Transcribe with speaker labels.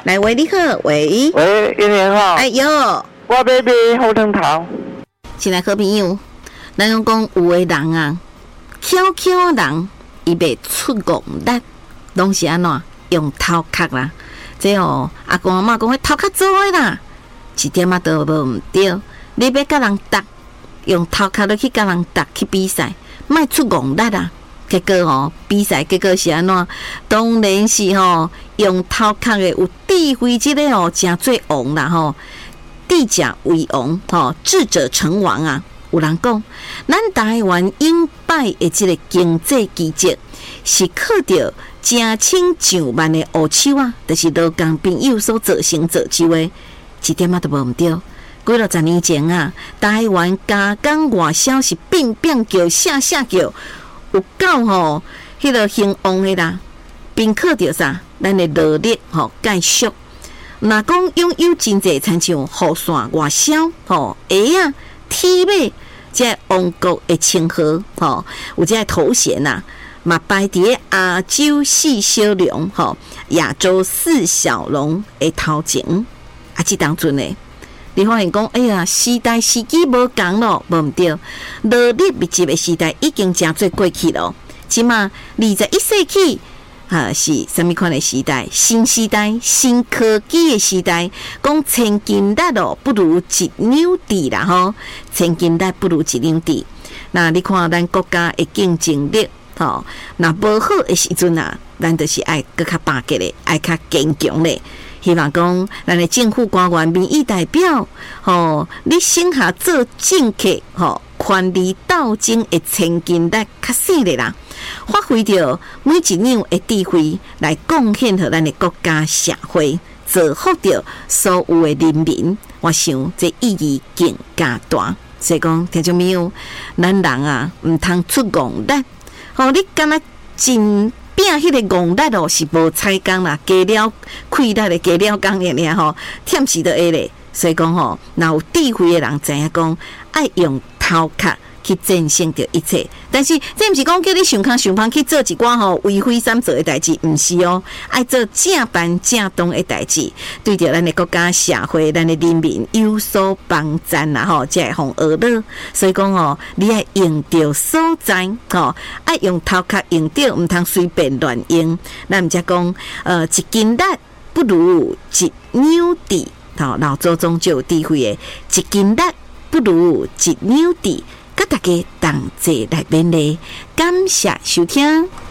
Speaker 1: 来，喂，你好，喂，
Speaker 2: 喂，一年好，
Speaker 1: 哎呦，
Speaker 2: 我要买火腿头。
Speaker 1: 亲爱好朋友，咱讲有的人啊，巧巧的人，伊袂出戆力，拢是安怎用头壳啦？这哦，阿公阿嬷讲，头壳做的啦，一点仔都无毋对。你要甲人搭，用头壳落去甲人搭去比赛，莫出戆力啊！结果哦，比赛结果是安怎？当然是吼、用头壳的有智慧即个哦，真做王啦吼。智者为王，吼，智者成王啊！有人讲，咱台湾应摆的即个经济奇迹，是靠着成千上万的乌手啊，就是劳工朋友所造成造就的，一点仔都无毋对。几落十年前啊，台湾加工外销是变变叫、下下叫，有够吼，迄个兴旺的啦，并靠着啥？咱的劳力吼继续。若讲拥有真济亲像雨伞外销吼，鞋啊、铁马，这王国的称号吼，有这头衔呐、嘛摆伫亚洲四小龙吼、亚洲四小龙的头前啊，即当阵呢，你发现讲，哎呀，时代时机无共咯，无毋对，劳力密集的时代已经真做过去咯，即码21世纪。是什么款的时代？新时代、新科技的时代。讲千斤力哦，不如一两地啦吼。千斤力不如一两地。那你看咱国家的竞争力，吼，那无好的时阵啊，咱就是爱更较巴结咧，爱较坚强咧。希望讲咱的政府官员、民意代表，吼，你省下做政客，吼，权力斗争的千斤力较细咧啦。发挥着每一样的智慧来贡献给咱的国家社会，造福着所有的人民。我想这意义更加大。所以讲，听众朋友，咱人啊，唔通出戆力。吼，你敢若真拼迄个戆力哦，是无采工啦，加了开力的，加了工的尔吼，忝死就会咧。所以讲吼，若有智慧的人知影讲，爱用头壳。去战胜着一切，但是这毋是讲叫你上康上芳去做一寡吼为非三做的代志，毋是哦，爱做正办正当的代志，对着咱的国家社会、咱的人民有所帮赞啦吼，才会互学乐。所以讲哦，你爱用着所在吼，爱用头壳用着，毋通随便乱用。咱毋则讲一斤力不如一两地，吼，老祖宗就有智慧的，一斤力不如一两地。甲大家同齐来勉励，感谢收听。